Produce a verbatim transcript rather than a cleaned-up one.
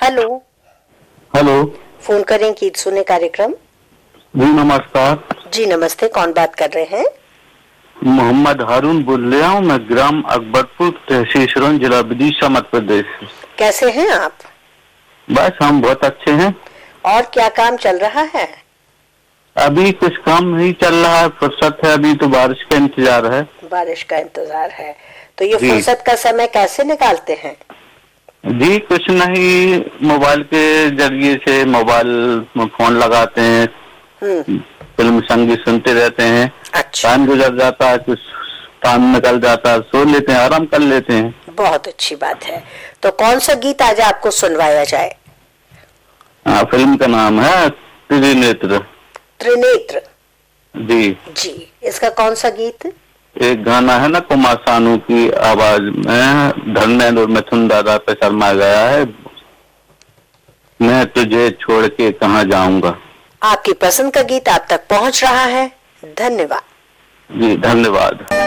Hello. Hello. Phone करें गीत सुने कार्यक्रम। जी नमस्कार। जी नमस्ते, कौन बात कर रहे हैं? मोहम्मद हारून बोल रहा हूँ मैं, ग्राम अकबरपुर, तहसील सिरोंज, जिला विदिशा, मध्य प्रदेश। कैसे हैं आप? बस हम बहुत अच्छे हैं। और क्या काम चल रहा है? अभी कुछ काम नहीं चल रहा है, फुर्सत है, अभी तो बारिश का इंतजार है। बारिश का इंतजार है, तो ये जी फुर्सत का समय कैसे निकालते हैं? जी कुछ नहीं, मोबाइल के जरिए से मोबाइल में फोन लगाते हैं, हम्म। फिल्म संगीत सुनते रहते हैं। अच्छा। टाइम गुजर जाता है, कुछ टाइम निकल जाता है, सो लेते हैं, आराम कर लेते हैं। बहुत अच्छी बात है। तो कौन सा गीत आज आपको सुनवाया जाए? हाँ, फिल्म का नाम है त्रिनेत्र। त्रिनेत्र। जी जी, इसका कौन सा गीत? एक गाना है ना, कुमार सानू की आवाज में, धर्मेंद्र और मिथुन दादा पे शर्मा गया है, मैं तुझे छोड़ के कहाँ जाऊंगा। आपकी पसंद का गीत आप तक पहुंच रहा है। धन्यवाद। जी धन्यवाद।